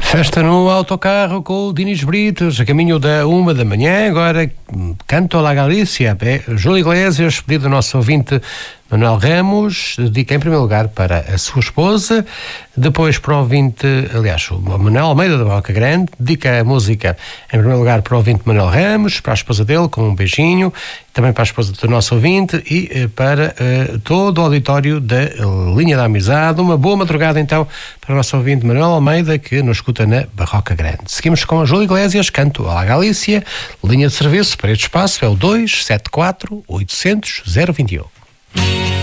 Festa no autocarro com o Dinis Britos, a caminho da 1 da manhã. Agora, Canto a la Galícia. Júlio Iglesias, pedido do nosso ouvinte Manuel Ramos, dedica em primeiro lugar para a sua esposa, depois para o ouvinte, aliás, o Manuel Almeida da Boca Grande, dedica a música em primeiro lugar para o ouvinte Manuel Ramos, para a esposa dele, com um beijinho, também para a esposa do nosso ouvinte e para todo o auditório da Linha da Amizade. Uma boa madrugada então para o nosso ouvinte Manuel Almeida, que nos escuta na Barroca Grande. Seguimos com a Júlio Iglesias, Canto à Galícia. Linha de serviço para este espaço é o 274 800 021.